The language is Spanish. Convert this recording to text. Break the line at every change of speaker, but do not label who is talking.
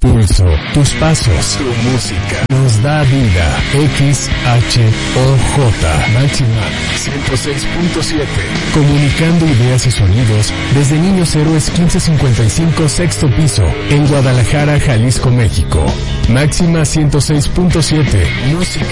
pulso, tus pasos, tu música nos da vida. XHOJ Máxima 106.7. Comunicando ideas y sonidos desde Niños Héroes 1555 sexto piso en Guadalajara, Jalisco, México. Máxima 106.7. Música